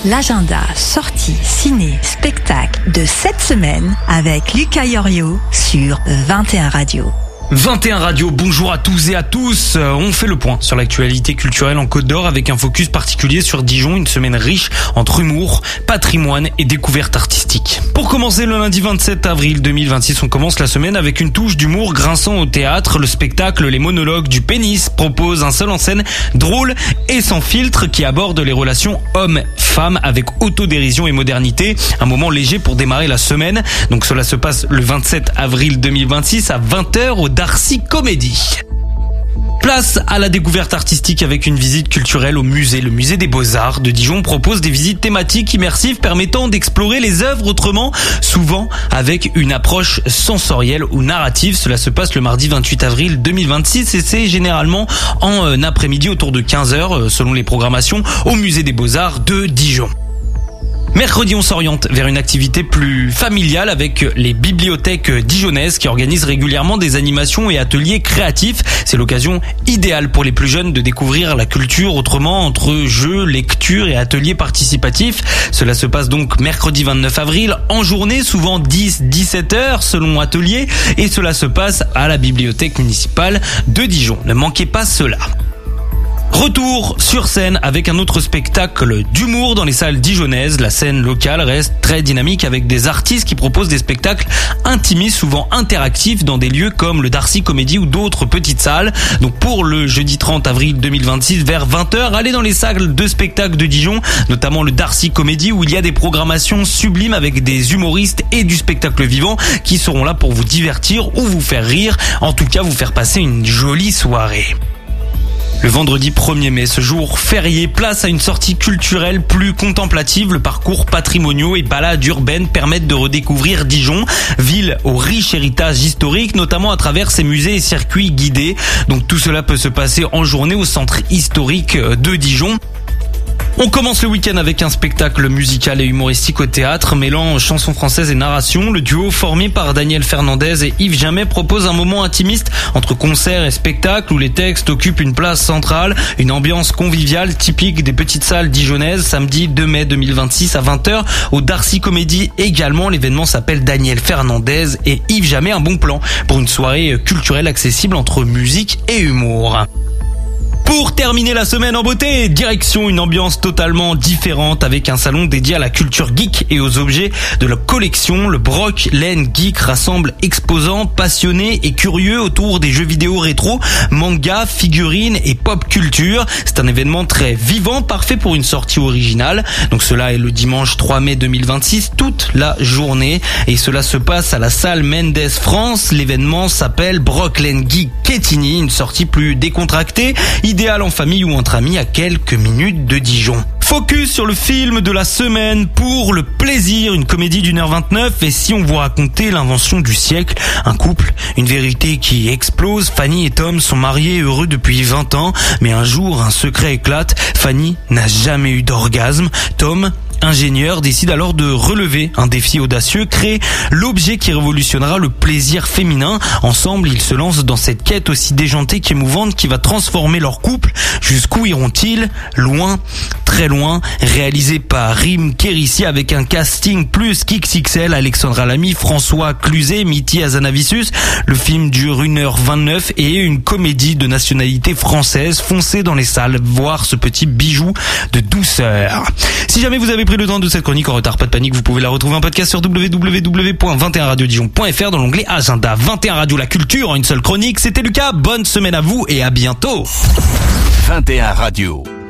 L'agenda sortie, ciné, spectacle de cette semaine avec Lucas Yorio sur 21 Radio. 21 Radio, bonjour à tous et à tous. On fait le point sur l'actualité culturelle en Côte d'Or avec un focus particulier sur Dijon, une semaine riche entre humour, patrimoine et découverte artistique. Pour commencer le lundi 27 avril 2026, on commence la semaine avec une touche d'humour grinçant au théâtre. Le spectacle Les Monologues du Pénis propose un seul en scène drôle et sans filtre qui aborde les relations hommes-femmes avec autodérision et modernité. Un moment léger pour démarrer la semaine. Donc cela se passe le 27 avril 2026 à 20h au Darcy Comédie. Place à la découverte artistique avec une visite culturelle au musée. Le musée des Beaux-Arts de Dijon propose des visites thématiques immersives permettant d'explorer les œuvres autrement, souvent avec une approche sensorielle ou narrative. Cela se passe le mardi 28 avril 2026 et c'est généralement en après-midi autour de 15h selon les programmations au musée des Beaux-Arts de Dijon. Mercredi, on s'oriente vers une activité plus familiale avec les bibliothèques dijonnaises qui organisent régulièrement des animations et ateliers créatifs. C'est l'occasion idéale pour les plus jeunes de découvrir la culture autrement entre jeux, lecture et ateliers participatifs. Cela se passe donc mercredi 29 avril en journée, souvent 10-17 heures selon atelier et cela se passe à la bibliothèque municipale de Dijon. Ne manquez pas cela. Retour sur scène avec un autre spectacle d'humour dans les salles dijonnaises. La scène locale reste très dynamique avec des artistes qui proposent des spectacles intimistes, souvent interactifs dans des lieux comme le Darcy Comédie ou d'autres petites salles. Donc pour le jeudi 30 avril 2026 vers 20h, allez dans les salles de spectacle de Dijon, notamment le Darcy Comédie où il y a des programmations sublimes avec des humoristes et du spectacle vivant qui seront là pour vous divertir ou vous faire rire, en tout cas vous faire passer une jolie soirée. Le vendredi 1er mai, ce jour férié, place à une sortie culturelle plus contemplative. Le parcours patrimoniaux et balades urbaines permettent de redécouvrir Dijon, ville au riche héritage historique, notamment à travers ses musées et circuits guidés. Donc tout cela peut se passer en journée au centre historique de Dijon. On commence le week-end avec un spectacle musical et humoristique au théâtre, mêlant chansons françaises et narration. Le duo formé par Daniel Fernandez et Yves Jamais propose un moment intimiste entre concert et spectacle où les textes occupent une place centrale, une ambiance conviviale typique des petites salles dijonnaises. Samedi 2 mai 2026 à 20h au Darcy Comédie également. L'événement s'appelle Daniel Fernandez et Yves Jamais, un bon plan pour une soirée culturelle accessible entre musique et humour. Pour terminer la semaine en beauté, direction une ambiance totalement différente avec un salon dédié à la culture geek et aux objets de la collection. Le Broc Laine Geek rassemble exposants, passionnés et curieux autour des jeux vidéo rétro, manga, figurines et pop culture. C'est un événement très vivant, parfait pour une sortie originale. Donc cela est le dimanche 3 mai 2026, toute la journée. Et cela se passe à la salle Mendes France. L'événement s'appelle Broc Laine Geek Quetigny, une sortie plus décontractée, idéal en famille ou entre amis à quelques minutes de Dijon. Focus sur le film de la semaine pour le plaisir, une comédie d'1h29 et si on vous racontait l'invention du siècle, un couple, une vérité qui explose. Fanny et Tom sont mariés et heureux depuis 20 ans, mais un jour un secret éclate. Fanny n'a jamais eu d'orgasme. Tom, ingénieur, décide alors de relever un défi audacieux, créer l'objet qui révolutionnera le plaisir féminin. Ensemble, ils se lancent dans cette quête aussi déjantée qu'émouvante qui va transformer leur couple. Jusqu'où iront-ils? Loin, très loin. Réalisé par Rim Kérissi avec un casting plus qu'XXL, Alexandra Lamy, François Cluzet, Mitty Hazanavicius. Le film dure 1h29 et est une comédie de nationalité française. Foncez dans les salles voir ce petit bijou de douceur. Si jamais vous avez pris le temps de cette chronique en retard, pas de panique, vous pouvez la retrouver en podcast sur www.21radiodijon.fr dans l'onglet Agenda. 21 Radio, la culture en une seule chronique. C'était Lucas, bonne semaine à vous et à bientôt. 21 Radio.